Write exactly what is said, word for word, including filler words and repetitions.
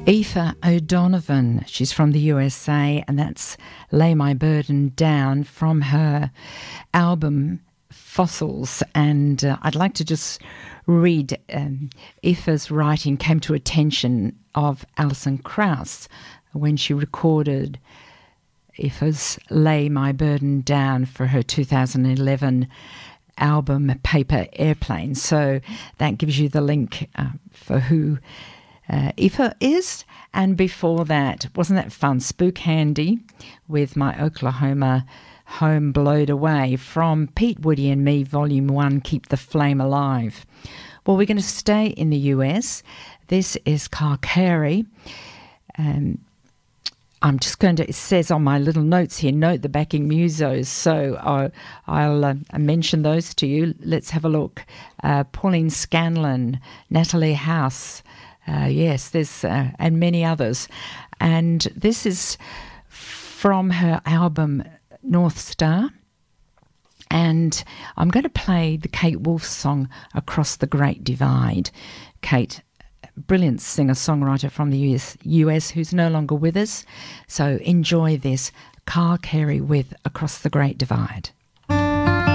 Aoife O'Donovan, she's from the U S A, and that's Lay My Burden Down from her album Fossils. And uh, I'd like to just read um, Aoife's writing came to attention of Alison Krauss when she recorded Aoife's Lay My Burden Down for her two thousand eleven album Paper Airplane. So that gives you the link uh, for who Uh, Aoife is. And before that, wasn't that fun? Spook Handy with My Oklahoma Home Blowed Away from Pete Woody and Me, Volume one, Keep the Flame Alive. Well, we're going to stay in the U S. This is Carl Carey. Um, I'm just going to, it says on my little notes here, note the backing musos. So I'll, I'll uh, mention those to you. Let's have a look. Uh, Pauline Scanlon, Natalie House, Uh, yes, there's uh, and many others. And this is from her album North Star. And I'm going to play the Kate Wolf song Across the Great Divide. Kate, brilliant singer-songwriter from the U S, U S who's no longer with us. So enjoy this. Carl Carey with Across the Great Divide.